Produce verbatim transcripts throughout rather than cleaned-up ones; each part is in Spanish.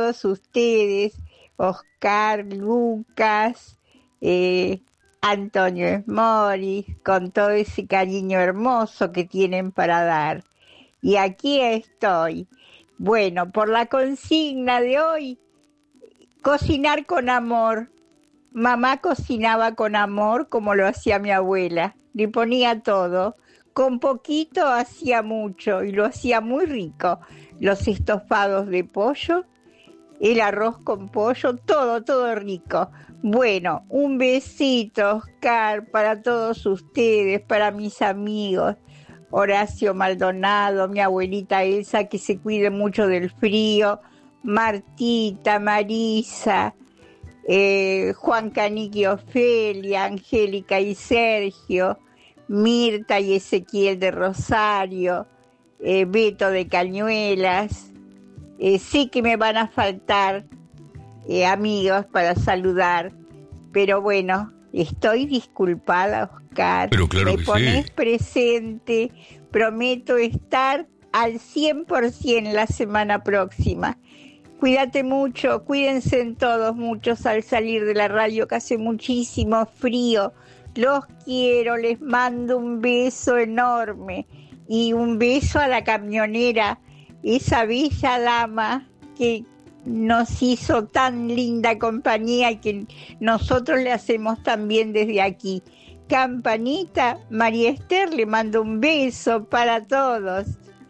todos ustedes, Oscar, Lucas, eh, Antonio Esmoris, con todo ese cariño hermoso que tienen para dar. Y aquí estoy. Bueno, por la consigna de hoy, cocinar con amor. Mamá cocinaba con amor como lo hacía mi abuela. Le ponía todo. Con poquito hacía mucho y lo hacía muy rico. Los estofados de pollo, el arroz con pollo, todo, todo rico. Bueno, un besito, Oscar, para todos ustedes, para mis amigos. Horacio Maldonado, mi abuelita Elsa, que se cuide mucho del frío, Martita, Marisa, eh, Juan Caniqui, Ofelia, Angélica y Sergio, Mirta y Ezequiel de Rosario, eh, Beto de Cañuelas. Eh, sí que me van a faltar eh, amigos para saludar, pero bueno, estoy disculpada, Oscar. Pero claro me que pones sí. presente, prometo estar al cien por ciento la semana próxima. Cuídate mucho, cuídense en todos muchos al salir de la radio, que hace muchísimo frío. Los quiero, les mando un beso enorme y un beso a la camionera, esa bella dama que nos hizo tan linda compañía y que nosotros le hacemos también desde aquí. Campanita, María Esther, le mando un beso para todos.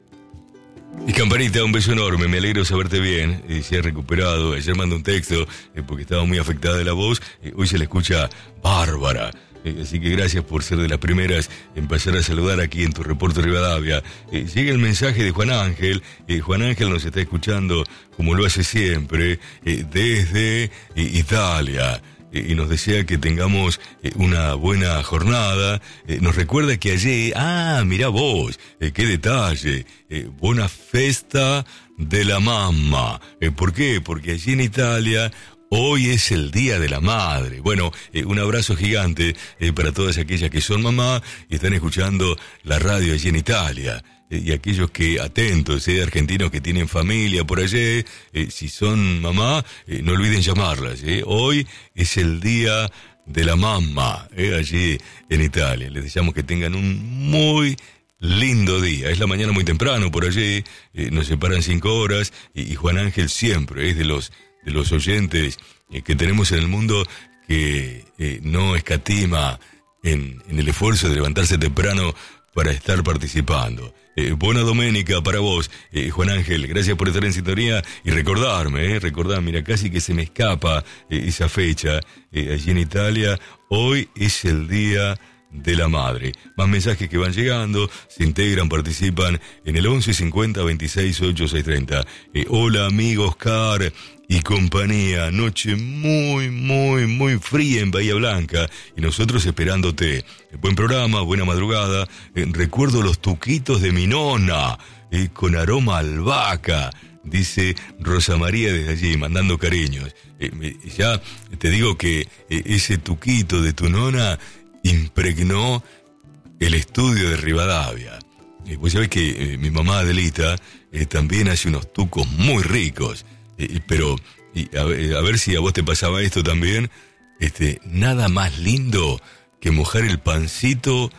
Y Campanita, un beso enorme, me alegro saberte bien, eh, se ha recuperado. Ayer mandó un texto eh, porque estaba muy afectada de la voz, eh, hoy se le escucha bárbara. Eh, así que gracias por ser de las primeras en pasar a saludar aquí en tu reporte Rivadavia. Eh, llega el mensaje de Juan Ángel. Eh, Juan Ángel nos está escuchando como lo hace siempre, eh, desde eh, Italia. Eh, y nos desea que tengamos eh, una buena jornada. Eh, nos recuerda que ayer, ah, mirá vos, eh, qué detalle, eh, buena festa de la mamma. Eh, ¿Por qué? Porque allí en Italia hoy es el Día de la Madre. Bueno, eh, un abrazo gigante eh, para todas aquellas que son mamá y están escuchando la radio allí en Italia. Eh, y aquellos que, atentos, eh, argentinos que tienen familia por allí, eh, si son mamá, eh, no olviden llamarlas. Eh. Hoy es el Día de la Mamma, eh, allí en Italia. Les deseamos que tengan un muy lindo día. Es la mañana muy temprano por allí, eh, nos separan cinco horas y, y Juan Ángel siempre es de los de los oyentes eh, que tenemos en el mundo que eh, no escatima en, en el esfuerzo de levantarse temprano para estar participando. Eh, buena Doménica para vos, eh, Juan Ángel, gracias por estar en sintonía y recordarme, eh, recordar, mira, casi que se me escapa eh, esa fecha, eh, allí en Italia, hoy es el Día de la Madre. Más mensajes que van llegando, se integran, participan en el once cincuenta veintiséis ochenta y seis treinta. Eh, hola amigo Oscar y compañía, noche muy, muy, muy fría en Bahía Blanca y nosotros esperándote. Eh, buen programa, buena madrugada. Eh, recuerdo los tuquitos de mi nona, eh, con aroma a albahaca, dice Rosa María desde allí, mandando cariños. Eh, ya te digo que eh, ese tuquito de tu nona impregnó el estudio de Rivadavia. Eh, pues sabés que eh, mi mamá Adelita eh, también hace unos tucos muy ricos. Eh, pero y a, a ver si a vos te pasaba esto también. Este, nada más lindo que mojar el pancito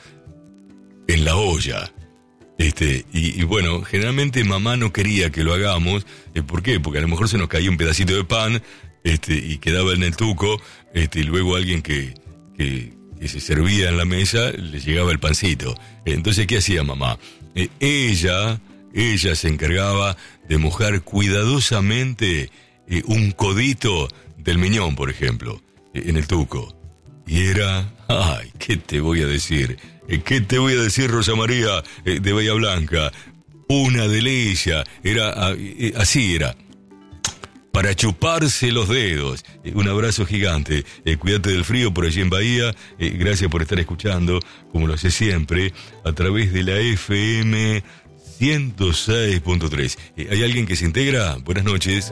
en la olla. Este, y, y bueno, generalmente mamá no quería que lo hagamos. Eh, ¿Por qué? Porque a lo mejor se nos caía un pedacito de pan, este, y quedaba en el tuco, este, y luego alguien que, que, que se servía en la mesa le llegaba el pancito. Entonces, ¿qué hacía mamá? Eh, ella, ella se encargaba de mojar cuidadosamente eh, un codito del miñón, por ejemplo, eh, en el tuco. Y era, ay, ¿qué te voy a decir? Eh, ¿Qué te voy a decir, Rosa María, eh, de Bahía Blanca? Una delicia, era, eh, así era, para chuparse los dedos. Eh, un abrazo gigante, eh, cuídate del frío por allí en Bahía, eh, gracias por estar escuchando, como lo hace siempre, a través de la F M ciento seis punto tres. Eh, ¿Hay alguien que se integra? Buenas noches.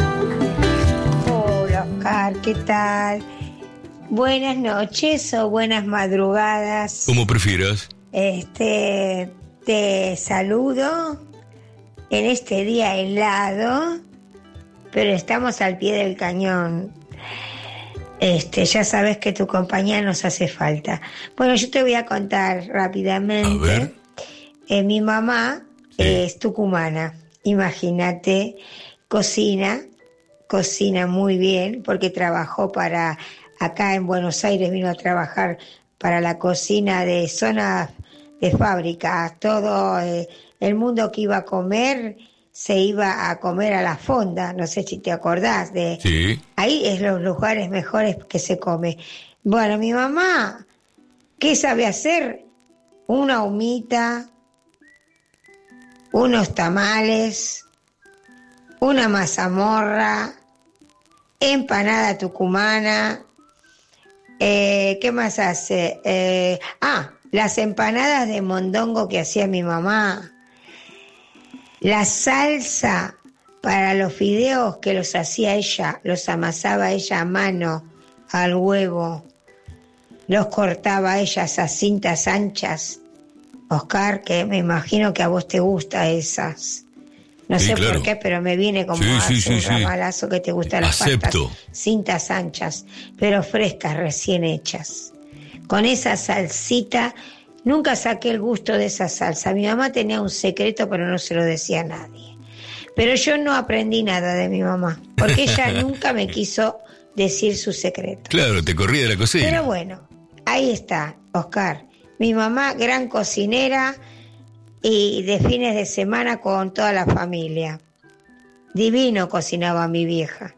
Hola, Oscar, ¿qué tal? Buenas noches o buenas madrugadas. Como prefieras. Este, te saludo en este día helado pero estamos al pie del cañón. Este, ya sabes que tu compañía nos hace falta. Bueno, yo te voy a contar rápidamente. A ver. Eh, mi mamá Sí. es tucumana. Imagínate, cocina, cocina muy bien, porque trabajó para, acá en Buenos Aires vino a trabajar para la cocina de zonas de fábricas. Todo eh, el mundo que iba a comer se iba a comer a la fonda, no sé si te acordás de... Sí. Ahí es los lugares mejores que se come. Bueno, mi mamá, ¿qué sabe hacer? Una humita, unos tamales, una mazamorra, empanada tucumana. Eh, ¿Qué más hace? Eh, ah, las empanadas de mondongo que hacía mi mamá. La salsa para los fideos que los hacía ella, los amasaba ella a mano al huevo, los cortaba ella esas cintas anchas. Oscar, que me imagino que a vos te gustan esas. No Sí, sé claro. por qué, pero me viene como Sí, a sí, sí, un sí. ramalazo que te gustan las Acepto. pastas. Cintas anchas, pero frescas, recién hechas. Con esa salsita, nunca saqué el gusto de esa salsa. Mi mamá tenía un secreto, pero no se lo decía a nadie. Pero yo no aprendí nada de mi mamá, porque ella nunca me quiso decir su secreto. Claro, te corría de la cocina. Pero bueno, ahí está, Oscar. Mi mamá, gran cocinera y de fines de semana con toda la familia. Divino cocinaba mi vieja.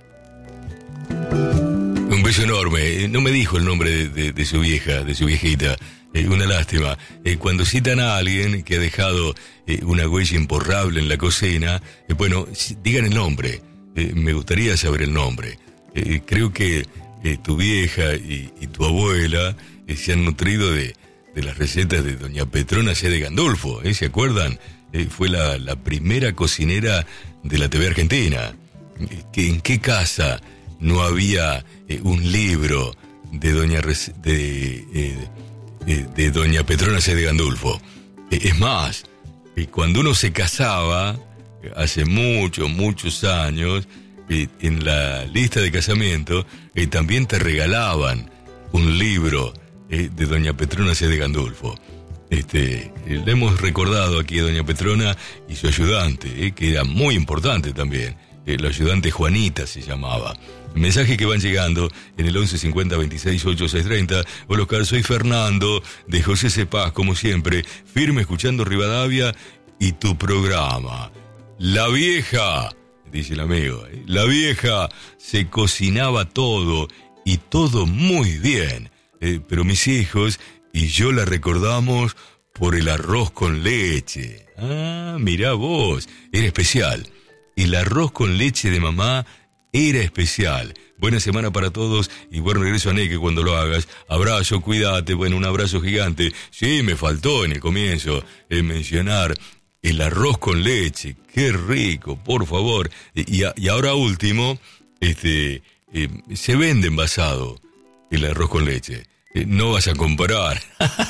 Un beso enorme. Eh, No me dijo el nombre de, de- de su vieja, de su viejita. Eh, una lástima. Eh, cuando citan a alguien que ha dejado eh, una huella imborrable en la cocina, eh, bueno, si- digan el nombre. Eh, me gustaría saber el nombre. Eh, creo que eh, tu vieja y, y tu abuela eh, se han nutrido de, de las recetas de doña Petrona C. de Gandolfo. ¿eh? ¿Se acuerdan? Eh, fue la, la primera cocinera de la T V Argentina. Eh, que ¿En qué casa no había eh, un libro de doña Rece- de, eh, eh, de doña Petrona C. de Gandolfo? Eh, es más, eh, cuando uno se casaba, eh, hace muchos, muchos años, eh, en la lista de casamiento, eh, también te regalaban un libro eh, de doña Petrona C. de Gandolfo. Este, eh, le hemos recordado aquí a doña Petrona y su ayudante, eh, que era muy importante también. Eh, la ayudante Juanita se llamaba. Mensajes que van llegando en el once cincuenta veintiséis ochenta y seis treinta. Hola Oscar, soy Fernando de José Cepaz, como siempre, firme escuchando Rivadavia y tu programa. La vieja, dice el amigo, ¿eh? La vieja se cocinaba todo y todo muy bien. Eh, pero mis hijos y yo la recordamos por el arroz con leche. Ah, mirá vos, era especial. El arroz con leche de mamá era especial. Buena semana para todos y buen regreso a Neque cuando lo hagas. Abrazo, cuídate, bueno, un abrazo gigante. Sí, me faltó en el comienzo eh, mencionar el arroz con leche. Qué rico, por favor. Y, y ahora último, este, eh, se vende envasado el arroz con leche. Eh, no vas a comparar.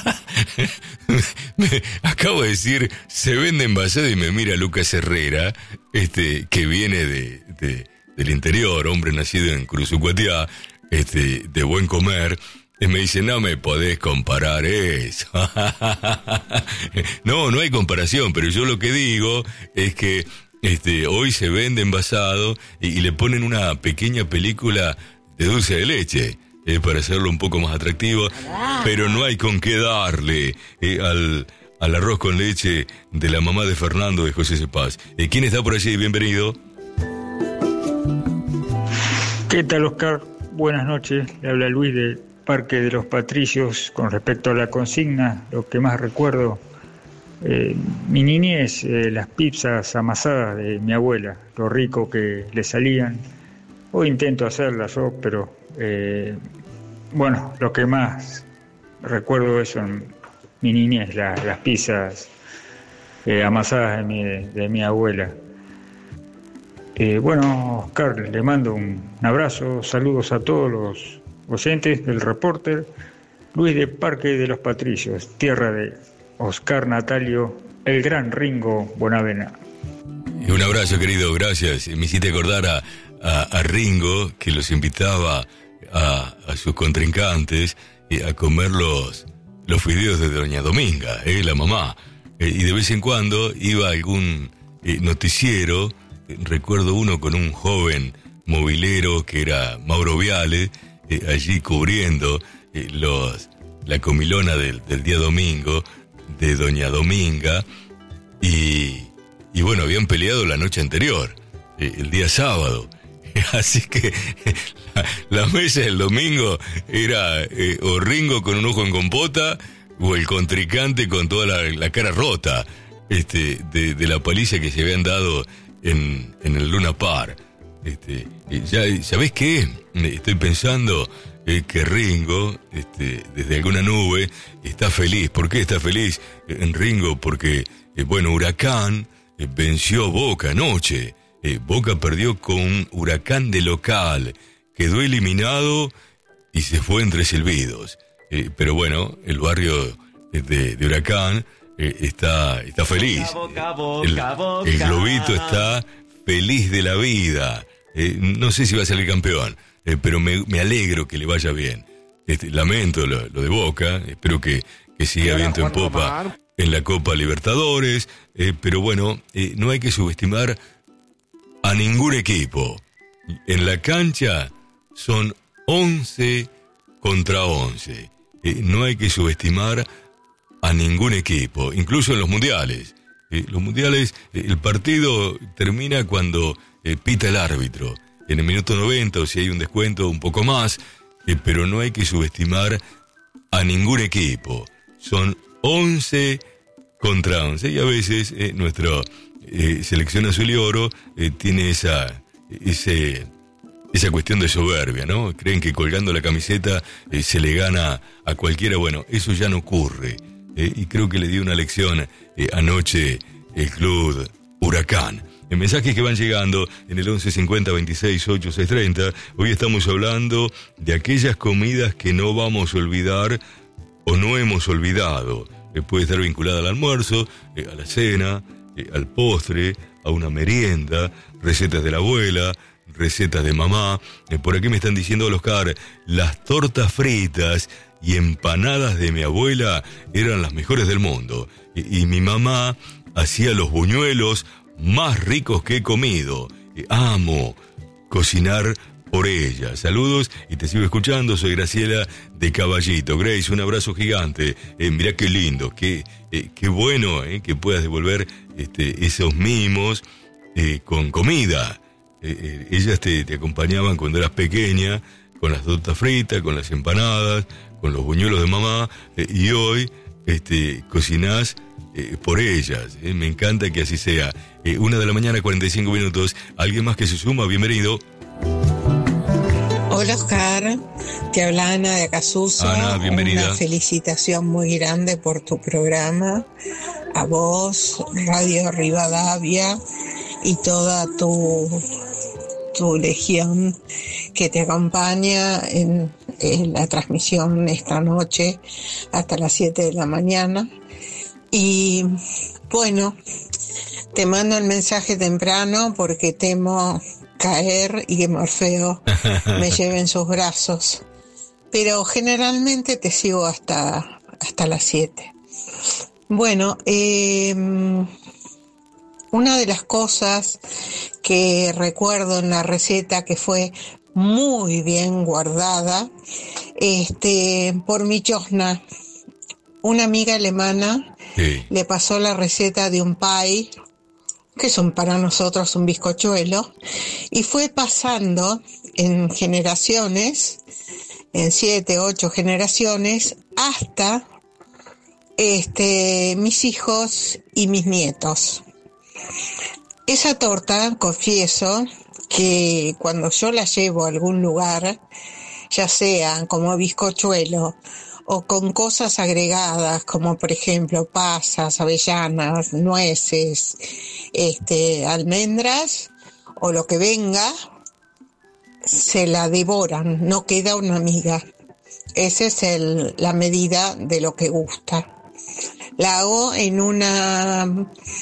me, acabo de decir, se vende envasado y me mira Lucas Herrera, este, que viene de, de, del interior, hombre nacido en Cruzucuatiá, este, de buen comer, y me dice, no me podés comparar eso. no, no hay comparación, pero yo lo que digo es que este, hoy se vende envasado y, y le ponen una pequeña película de dulce de leche. Eh, para hacerlo un poco más atractivo, pero no hay con qué darle eh, al, al arroz con leche de la mamá de Fernando de José Cepaz. Eh, ¿Quién está por allí? Bienvenido. ¿Qué tal, Oscar? Buenas noches. Le habla Luis del Parque de los Patricios. Con respecto a la consigna, lo que más recuerdo, eh, mi niñez, eh, las pizzas amasadas de mi abuela, lo rico que le salían. Hoy intento hacerlas yo, pero eh, bueno, lo que más recuerdo es son mi niñez, la, las pizzas eh, amasadas de mi, de mi abuela. Eh, bueno, Oscar, le mando un abrazo, saludos a todos los oyentes del Reporter. Luis de Parque de los Patricios, tierra de Oscar Natalio, el gran Ringo Bonavena. Y un abrazo, querido, gracias. Me hiciste acordar a, a, a Ringo, que los invitaba a, a sus contrincantes eh, a comer los, los fideos de Doña Dominga, eh, la mamá. Eh, y de vez en cuando iba a algún eh, noticiero, eh, recuerdo uno con un joven movilero que era Mauro Viale, eh, allí cubriendo eh, los, la comilona del, del día domingo de Doña Dominga, y, y bueno, habían peleado la noche anterior, eh, el día sábado. Así que la, la mesa del domingo era eh, o Ringo con un ojo en compota o el contrincante con toda la, la cara rota este, de, de la paliza que se habían dado en, en el Luna Park. Este, ya, ¿sabés qué? Estoy pensando eh, que Ringo, este, desde alguna nube, está feliz. ¿Por qué está feliz en Ringo? Porque, eh, bueno, Huracán eh, venció a Boca anoche. Eh, Boca perdió con un Huracán de local, quedó eliminado y se fue entre silbidos. Eh, pero bueno, el barrio de, de Huracán eh, está, está feliz. Boca, boca, el, boca. el globito está feliz de la vida. Eh, no sé si va a salir campeón, eh, pero me, me alegro que le vaya bien. Este, lamento lo, lo de Boca, espero que, que siga viento en popa en la Copa Libertadores, eh, pero bueno, eh, no hay que subestimar a ningún equipo. En la cancha son once contra once. Eh, no hay que subestimar a ningún equipo, incluso en los mundiales. Eh, los mundiales, eh, el partido termina cuando eh, pita el árbitro. En el minuto noventa, o si hay un descuento, un poco más, eh, pero no hay que subestimar a ningún equipo. Son once contra once. Y a veces eh, nuestra eh, selección azul y oro eh, tiene esa, ese, esa cuestión de soberbia, ¿no? Creen que colgando la camiseta eh, se le gana a cualquiera. Bueno, eso ya no ocurre. Eh, y creo que le dio una lección eh, anoche el club Huracán. En mensajes que van llegando en el once cincuenta veintiséis ocho seis treinta, hoy estamos hablando de aquellas comidas que no vamos a olvidar o no hemos olvidado. Eh, puede estar vinculada al almuerzo, eh, a la cena, eh, al postre, a una merienda, recetas de la abuela, recetas de mamá. Eh, por aquí me están diciendo, Oscar, las tortas fritas y empanadas de mi abuela eran las mejores del mundo. Y, y mi mamá hacía los buñuelos más ricos que he comido. Eh, amo cocinar por ella. Saludos y te sigo escuchando. Soy Graciela de Caballito. Grace, un abrazo gigante. Eh, mirá qué lindo, qué, eh, qué bueno eh, que puedas devolver este, esos mimos eh, con comida. Eh, eh, ellas te, te acompañaban cuando eras pequeña, con las tortas fritas, con las empanadas, con los buñuelos de mamá, eh, y hoy este, cocinás eh, por ellas. Eh. Me encanta que así sea. Eh, una de la mañana, cuarenta y cinco minutos. ¿Alguien más que se suma? Bienvenido. Hola, Oscar. Te habla Ana de Acasuso. Ana, bienvenida. Una felicitación muy grande por tu programa. A vos, Radio Rivadavia y toda tu... tu legión que te acompaña en, en la transmisión esta noche hasta las siete de la mañana. Y bueno, te mando el mensaje temprano porque temo caer y que Morfeo me lleve en sus brazos, pero generalmente te sigo hasta, hasta las siete. Bueno, eh, una de las cosas que recuerdo en la receta que fue muy bien guardada, este, por mi chosna, una amiga alemana sí. le pasó la receta de un pie, que son para nosotros un bizcochuelo, y fue pasando en generaciones, en siete, ocho generaciones, hasta este, mis hijos y mis nietos. Esa torta, confieso, que cuando yo la llevo a algún lugar, ya sea como bizcochuelo o con cosas agregadas, como por ejemplo pasas, avellanas, nueces, este, almendras o lo que venga, se la devoran, no queda una miga. Esa es el, la medida de lo que gusta. La hago en una...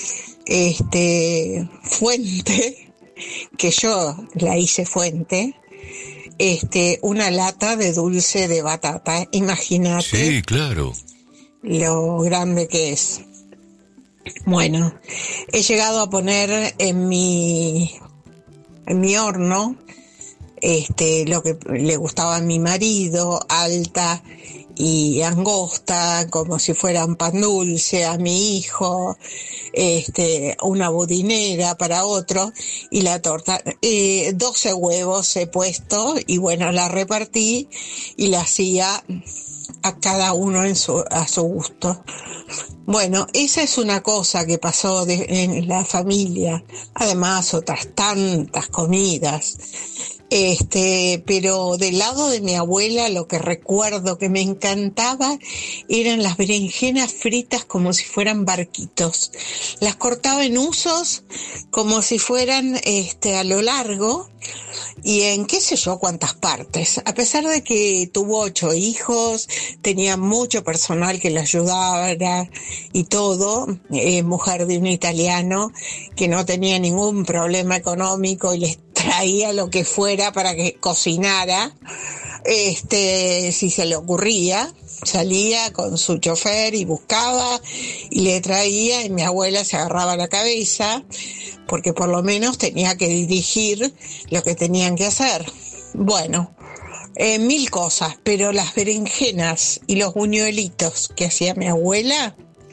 este, fuente, que yo la hice fuente, este, una lata de dulce de batata. Imagínate. Sí, claro. Lo grande que es. Bueno, he llegado a poner en mi, en mi horno, este, lo que le gustaba a mi marido, alta y angosta, como si fueran pan dulce, a mi hijo, este, una budinera para otro, y la torta. Eh, doce huevos he puesto, y bueno, la repartí, y la hacía a cada uno en su, a su gusto. Bueno, esa es una cosa que pasó de, en la familia, además otras tantas comidas. Este, pero del lado de mi abuela lo que recuerdo que me encantaba eran las berenjenas fritas como si fueran barquitos. Las cortaba en usos como si fueran este a lo largo y en qué sé yo cuántas partes. A pesar de que tuvo ocho hijos, tenía mucho personal que le ayudara y todo, eh, mujer de un italiano que no tenía ningún problema económico y les traía lo que fuera para que cocinara, este, si se le ocurría, salía con su chofer y buscaba y le traía, y mi abuela se agarraba la cabeza porque por lo menos tenía que dirigir lo que tenían que hacer. Bueno, eh, mil cosas, pero las berenjenas y los buñuelitos que hacía mi abuela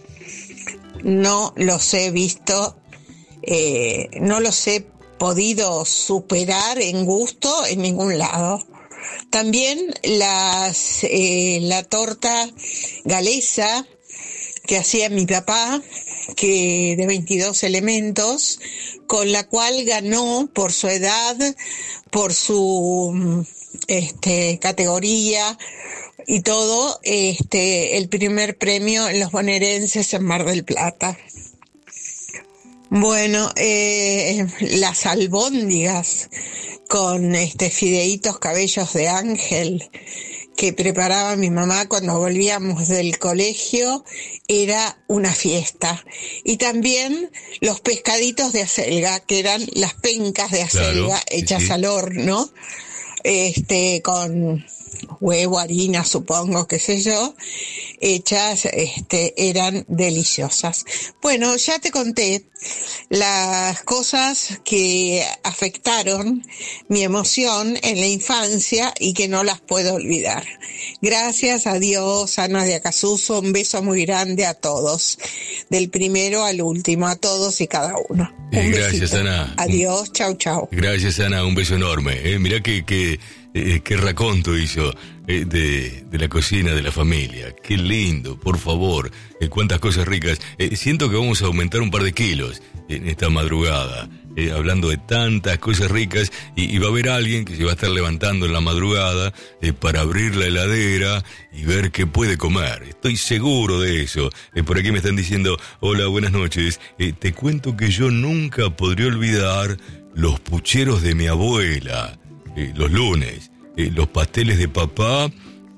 no los he visto, eh, no los he podido superar en gusto en ningún lado. También las eh, la torta galesa que hacía mi papá, que de veintidós elementos, con la cual ganó por su edad, por su este categoría y todo, este el primer premio en los bonaerenses en Mar del Plata. Bueno, eh, las albóndigas con este fideitos cabellos de ángel que preparaba mi mamá cuando volvíamos del colegio, era una fiesta. Y también los pescaditos de acelga, que eran las pencas de acelga, claro, hechas sí, sí. al horno, este, con huevo, harina, supongo, qué sé yo, hechas, este, eran deliciosas. Bueno, ya te conté las cosas que afectaron mi emoción en la infancia y que no las puedo olvidar. Gracias a Dios, Ana de Acasuso, un beso muy grande a todos, del primero al último, a todos y cada uno. Eh, gracias, Ana. Adiós, chau, chau. Gracias, Ana, un beso enorme. Eh, mirá que, que, eh, qué raconto hizo eh, de, de la cocina de la familia. Qué lindo, por favor. Eh, cuántas cosas ricas. Eh, siento que vamos a aumentar un par de kilos en esta madrugada. Eh, hablando de tantas cosas ricas, y, y va a haber alguien que se va a estar levantando en la madrugada eh, para abrir la heladera y ver qué puede comer. Estoy seguro de eso. Eh, por aquí me están diciendo, hola, buenas noches. Eh, te cuento que yo nunca podré olvidar los pucheros de mi abuela, eh, los lunes, eh, los pasteles de papá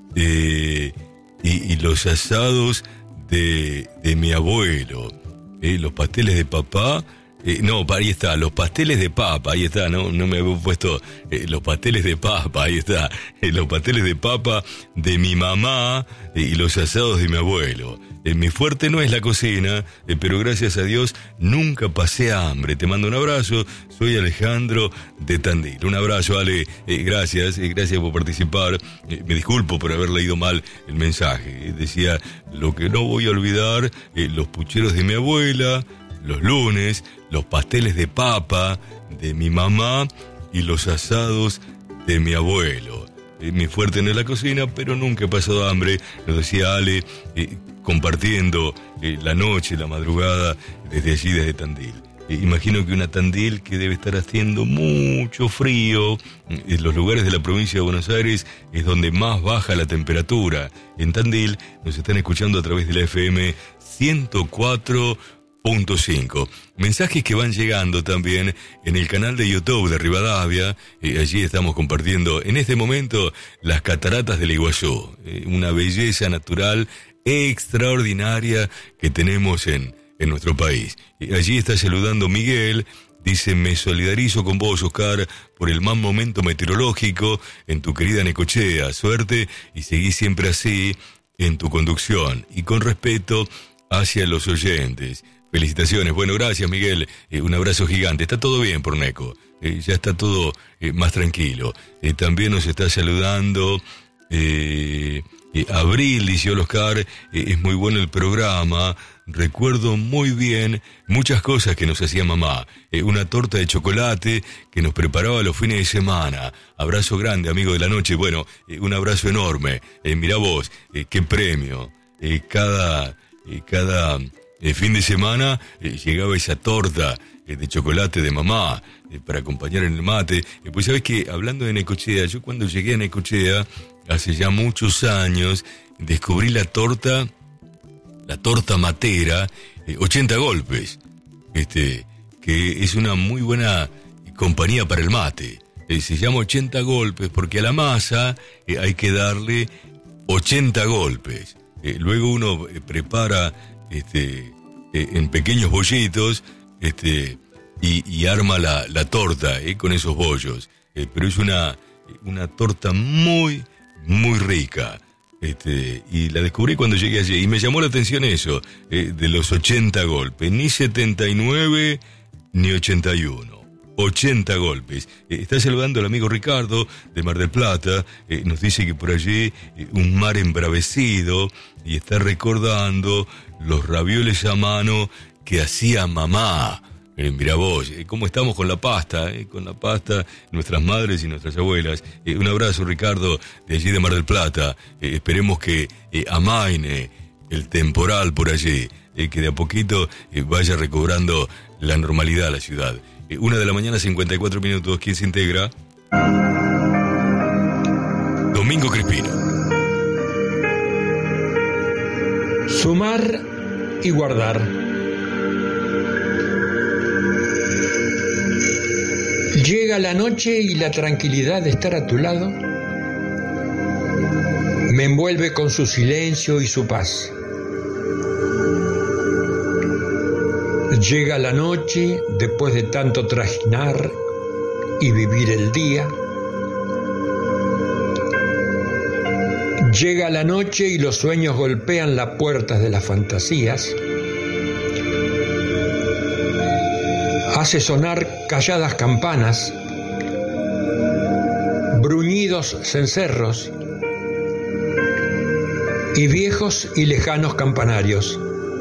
eh, y, y los asados de, de mi abuelo. Eh, los pasteles de papá... Eh, no, ahí está, los pasteles de papa, ahí está, no, no me había puesto eh, los pasteles de papa, ahí está, eh, los pasteles de papa de mi mamá eh, y los asados de mi abuelo. Eh, mi fuerte no es la cocina, eh, pero gracias a Dios nunca pasé hambre. Te mando un abrazo, soy Alejandro de Tandil. Un abrazo, Ale, eh, gracias, eh, gracias por participar. Eh, me disculpo por haber leído mal el mensaje. Eh, decía, lo que no voy a olvidar, eh, los pucheros de mi abuela, los lunes, los pasteles de papa de mi mamá y los asados de mi abuelo. Eh, mi fuerte no es la cocina, pero nunca he pasado hambre, nos decía Ale, eh, compartiendo eh, la noche, la madrugada, desde allí, desde Tandil. Eh, imagino que una Tandil que debe estar haciendo mucho frío. En los lugares de la provincia de Buenos Aires es donde más baja la temperatura. En Tandil nos están escuchando a través de la F M ciento cuatro punto cinco. Mensajes que van llegando también en el canal de YouTube de Rivadavia. Eh, allí estamos compartiendo en este momento las cataratas del Iguazú. Eh, una belleza natural extraordinaria que tenemos en, en nuestro país. Eh, allí está saludando Miguel. Dice, me solidarizo con vos, Oscar, por el mal momento meteorológico en tu querida Necochea. Suerte y seguí siempre así en tu conducción y con respeto hacia los oyentes. Felicitaciones. Bueno, gracias, Miguel. Eh, un abrazo gigante. Está todo bien por Neco. Eh, ya está todo eh, más tranquilo. Eh, también nos está saludando eh, eh, Abril, dice, hola, Oscar, eh, es muy bueno el programa. Recuerdo muy bien muchas cosas que nos hacía mamá. Eh, una torta de chocolate que nos preparaba los fines de semana. Abrazo grande, amigo de la noche. Bueno, eh, un abrazo enorme. Eh, mirá vos, eh, qué premio. Eh, cada eh, cada eh, fin de semana eh, llegaba esa torta eh, de chocolate de mamá eh, para acompañar en el mate. Eh, pues sabés que, hablando de Necochea, yo cuando llegué a Necochea, hace ya muchos años, descubrí la torta... La torta matera, eh, ochenta golpes, este, que es una muy buena compañía para el mate. Eh, se llama ochenta golpes porque a la masa eh, hay que darle ochenta golpes. Eh, luego uno eh, prepara este, eh, en pequeños bollitos este, y, y arma la, la torta eh, con esos bollos. Eh, pero es una, una torta muy, muy rica. Este, y la descubrí cuando llegué allí y me llamó la atención eso, eh, de los ochenta golpes, ni setenta y nueve ni ochenta y uno, ochenta golpes. Eh, está saludando al amigo Ricardo de Mar del Plata, eh, nos dice que por allí eh, un mar embravecido y está recordando los ravioles a mano que hacía mamá. Eh, mirá vos, eh, cómo estamos con la pasta, eh, con la pasta, nuestras madres y nuestras abuelas. Eh, un abrazo, Ricardo, de allí de Mar del Plata. Eh, esperemos que eh, amaine el temporal por allí, eh, que de a poquito eh, vaya recobrando la normalidad la ciudad. Eh, una de la mañana, cincuenta y cuatro minutos, ¿quién se integra? Domingo Crispino. Sumar y guardar. Llega la noche y la tranquilidad de estar a tu lado me envuelve con su silencio y su paz. Llega la noche después de tanto trajinar y vivir el día. Llega la noche y los sueños golpean las puertas de las fantasías. Hace sonar calladas campanas, bruñidos cencerros y viejos y lejanos campanarios.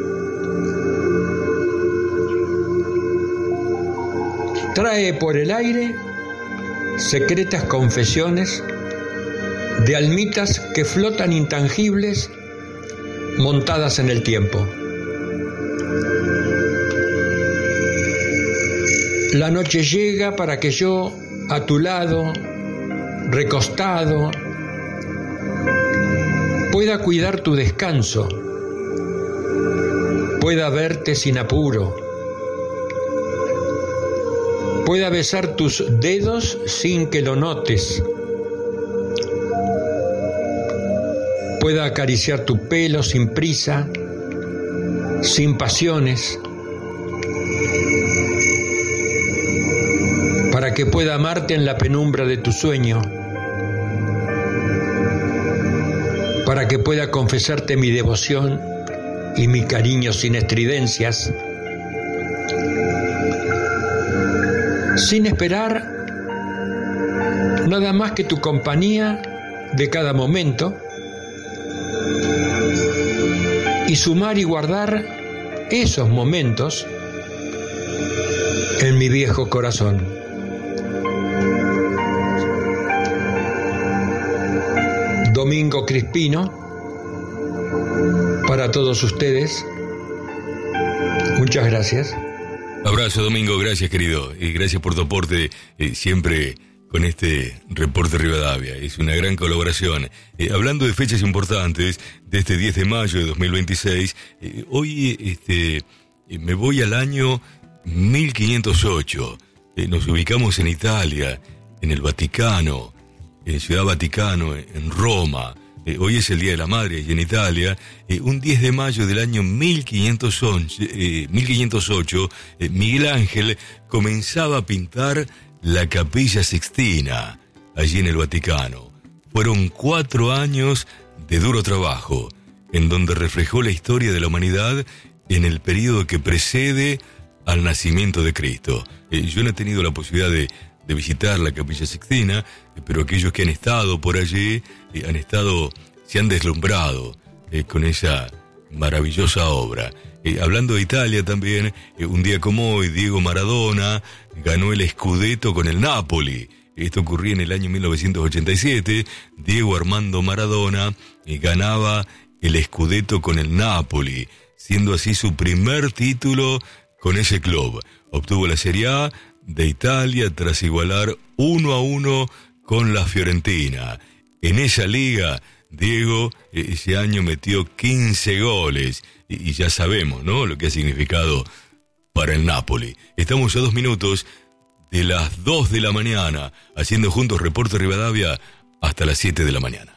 Trae por el aire secretas confesiones de almitas que flotan intangibles, montadas en el tiempo. La noche llega para que yo, a tu lado, recostado, pueda cuidar tu descanso, pueda verte sin apuro, pueda besar tus dedos sin que lo notes, pueda acariciar tu pelo sin prisa, sin pasiones, para que pueda amarte en la penumbra de tu sueño, para que pueda confesarte mi devoción y mi cariño sin estridencias, sin esperar nada más que tu compañía de cada momento, y sumar y guardar esos momentos en mi viejo corazón. Domingo Crispino, para todos ustedes, muchas gracias. Abrazo, Domingo, gracias, querido, y gracias por tu aporte eh, siempre con este Reporte Rivadavia. Es una gran colaboración. Eh, hablando de fechas importantes de este diez de mayo de dos mil veintiséis, eh, hoy este, eh, me voy al año mil quinientos ocho. Eh, nos ubicamos en Italia, en el Vaticano, en Ciudad Vaticano, en Roma. Eh, hoy es el Día de la Madre y en Italia, eh, un diez de mayo del año mil quinientos once, eh, mil quinientos ocho, eh, Miguel Ángel comenzaba a pintar la Capilla Sixtina, allí en el Vaticano. Fueron cuatro años de duro trabajo, en donde reflejó la historia de la humanidad en el periodo que precede al nacimiento de Cristo. Eh, yo no he tenido la posibilidad de, de visitar la Capilla Sixtina, eh, pero aquellos que han estado por allí, eh, han estado, se han deslumbrado eh, con esa maravillosa obra. Eh, hablando de Italia también, eh, un día como hoy, Diego Maradona ganó el Scudetto con el Napoli. Esto ocurría en el año mil novecientos ochenta y siete. Diego Armando Maradona eh, ganaba el Scudetto con el Napoli, siendo así su primer título con ese club. Obtuvo la Serie A de Italia tras igualar uno a uno con la Fiorentina. En esa liga, Diego ese año metió quince goles y, y ya sabemos, ¿no?, lo que ha significado para el Napoli. Estamos a dos minutos de las dos de la mañana, haciendo juntos Reporte Rivadavia hasta las siete de la mañana.